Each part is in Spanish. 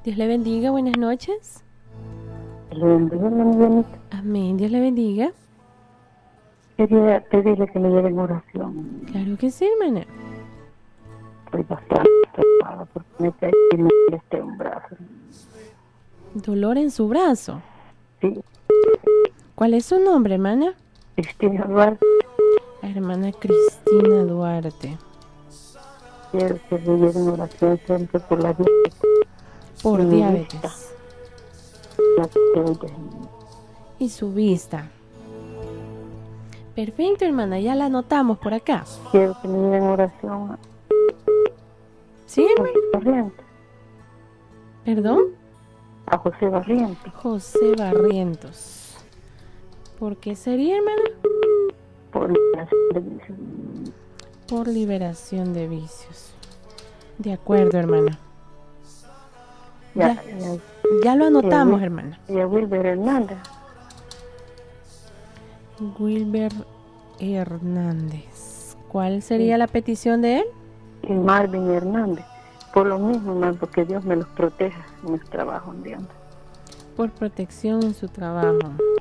Dios le bendiga, buenas noches. Le bendiga, mi Dianita. Amén, Dios le bendiga. Quería pedirle que me lleve en oración. Claro que sí, hermana. Estoy bastante preocupada porque me caí y me molesté un brazo. Dolor en su brazo. Sí, ¿Cuál es su nombre, hermana? Cristina Duarte. Hermana Cristina Duarte. Quiero que me lleve en oración siempre por la vida. Por Mi diabetes. vista. La tiroides. Y su vista. Perfecto, hermana, ya la anotamos por acá. Quiero que me lleve en oración ¿Sí, a hermana? José Barrientos. ¿Perdón? A José Barrientos. José Barrientos. ¿Por qué sería, hermana? Por la televisión. Por liberación de vicios. De acuerdo, hermana. Ya lo anotamos, hermana. Y a Wilber Hernández. Wilber Hernández. ¿Cuál sería la petición de él? Y Marvin Hernández. Por lo mismo, hermano, porque Dios me los proteja en el trabajo, ¿entiendes? Por protección en su trabajo.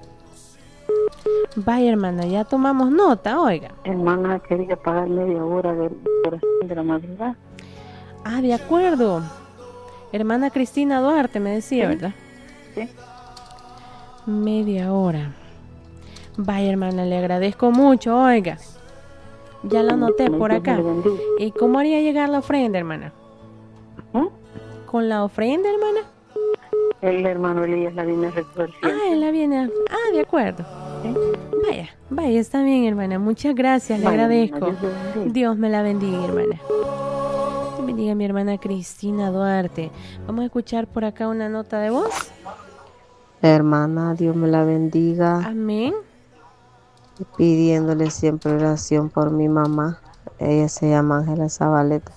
Vaya, hermana, ya tomamos nota, oiga. Hermana, quería pagar media hora de oración de la madrugada. Ah, de acuerdo. Hermana Cristina Duarte me decía, Sí. ¿verdad? Sí. Media hora. Vaya, hermana, le agradezco mucho, oiga. Ya la anoté por Dios me acá. le bendiga. ¿Y cómo haría llegar la ofrenda, hermana? ¿Mm? ¿Con la ofrenda, hermana? El hermano Elías la viene a recoger siempre. Ah, él la viene. De acuerdo. ¿Sí? Vaya, está bien, hermana. Muchas gracias, le Vaya, agradezco. hermana, Dios le bendiga. Dios me la bendiga, hermana. Dios bendiga a mi hermana Cristina Duarte. Vamos a escuchar por acá una nota de voz. Hermana, Dios me la bendiga, Amén. pidiéndole siempre oración por mi mamá. Ella se llama Ángela Zabaleta,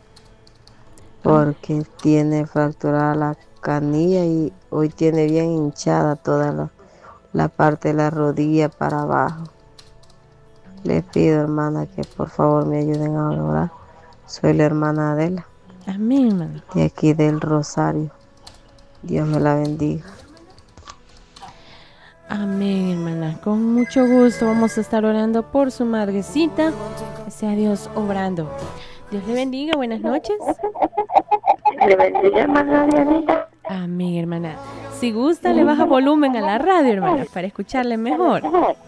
porque tiene fracturada la canilla y hoy tiene bien hinchada toda la parte de la rodilla para abajo. Le pido, hermana, que por favor me ayuden a orar. Soy la hermana Adela, Amén, hermana. de aquí del Rosario. Dios me la bendiga. Amén, hermana. Con mucho gusto vamos a estar orando por su madrecita. Que sea Dios obrando. Dios le bendiga. Buenas noches. Le bendiga, hermana Dianita. Amén, hermana. Si gusta, le baja volumen a la radio, hermana, para escucharle mejor.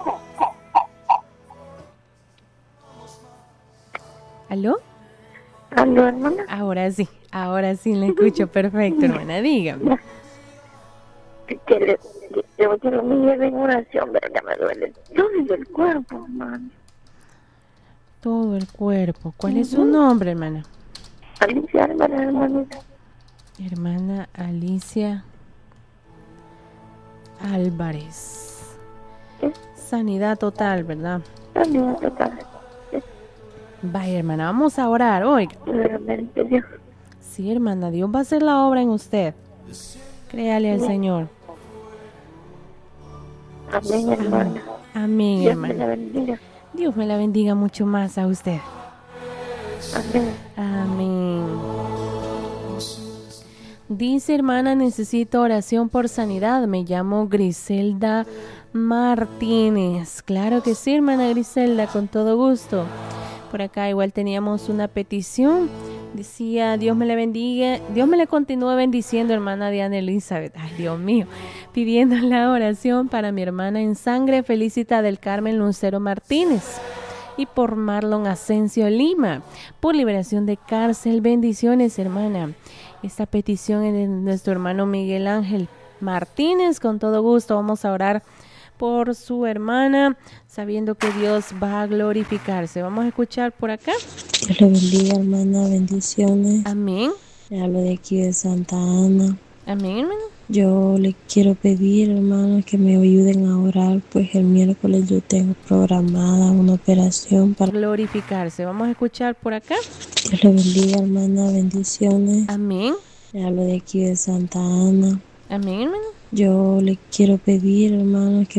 ¿Aló? ¿Aló, hermana? Ahora sí le escucho perfecto, hermana. Dígame. Que yo quiero que me lleve en oración, pero ya me duele todo el cuerpo, hermano. Todo el cuerpo. ¿Cuál es su nombre, hermana? Alicia, hermanita. Hermana Alicia Álvarez. ¿Qué? Sanidad total, ¿verdad? Sanidad total. Vaya, hermana, vamos a orar, oiga. Realmente, Dios. Sí, hermana, Dios va a hacer la obra en usted. Créale al Señor. Amén, hermana. Amén, Dios me la hermana. bendiga. Dios me la bendiga mucho más a usted. Amén. Amén. Dice, hermana, necesito oración por sanidad. Me llamo Griselda Martínez. Claro que sí, hermana Griselda, con todo gusto. Por acá igual teníamos una petición. Decía, Dios me la bendiga. Dios me la continúe bendiciendo, hermana Diana Elizabeth. Ay, Dios mío. Pidiendo la oración para mi hermana en sangre, Felicita del Carmen Lucero Martínez. Y por Marlon Asensio Lima. Por liberación de cárcel. Bendiciones, hermana. Esta petición es de nuestro hermano Miguel Ángel Martínez. Con todo gusto vamos a orar por su hermana, sabiendo que Dios va a glorificarse. Vamos a escuchar por acá. Dios le bendiga, hermana, bendiciones. Amén. Le hablo de aquí de Santa Ana. Amén, hermano. Yo le quiero pedir, hermano, que me ayuden a orar, pues el miércoles yo tengo programada una operación para Glorificarse. Vamos a escuchar por acá. Dios le bendiga, hermana, bendiciones. Amén. Le hablo de aquí de Santa Ana. Amén, hermano. Yo le quiero pedir, hermano, que